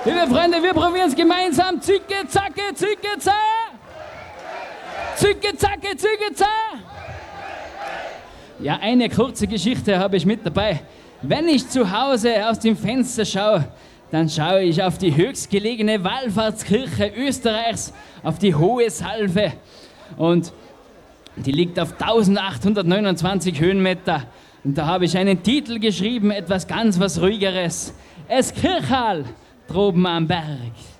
Liebe Freunde, wir probieren es gemeinsam. Zicke, zacke, zicke, za. Zicke, zacke, zicke, za. Ja, eine kurze Geschichte habe ich mit dabei. Wenn ich zu Hause aus dem Fenster schaue, dann schaue ich auf die höchstgelegene Wallfahrtskirche Österreichs, auf die Hohe Salve. Und die liegt auf 1829 Höhenmeter. Und da habe ich einen Titel geschrieben, etwas ganz was Ruhigeres. Es Kirchhall droben am Berg.